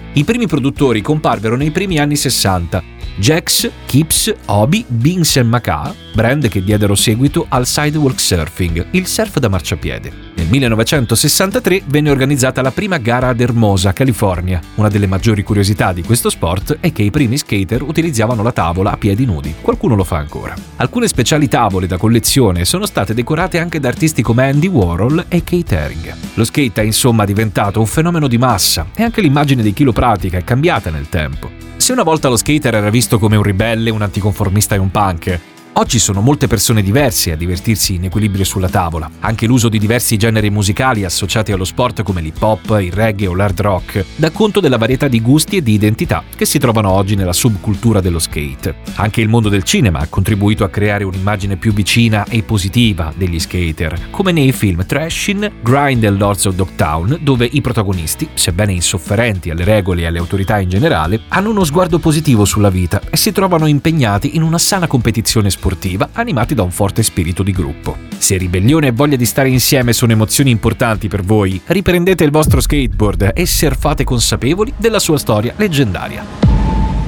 I primi produttori comparvero nei primi anni 60. Jax, Kips, Hobie, Binks & Maca, brand che diedero seguito al sidewalk surfing, il surf da marciapiede. Nel 1963 venne organizzata la prima gara ad Hermosa, California. Una delle maggiori curiosità di questo sport è che i primi skater utilizzavano la tavola a piedi nudi. Qualcuno lo fa ancora. Alcune speciali tavole da collezione sono state decorate anche da artisti come Andy Warhol e Keith Haring. Lo skate è insomma diventato un fenomeno di massa e anche l'immagine di chi lo pratica è cambiata nel tempo. Se una volta lo skater era visto come un ribelle, un anticonformista e un punk, oggi sono molte persone diverse a divertirsi in equilibrio sulla tavola. Anche l'uso di diversi generi musicali associati allo sport come l'hip hop, il reggae o l'hard rock dà conto della varietà di gusti e di identità che si trovano oggi nella subcultura dello skate. Anche il mondo del cinema ha contribuito a creare un'immagine più vicina e positiva degli skater, come nei film Trashin', Grind e Lords of Dogtown, dove i protagonisti, sebbene insofferenti alle regole e alle autorità in generale, hanno uno sguardo positivo sulla vita e si trovano impegnati in una sana competizione sportiva, animati da un forte spirito di gruppo. Se ribellione e voglia di stare insieme sono emozioni importanti per voi, riprendete il vostro skateboard e surfate consapevoli della sua storia leggendaria.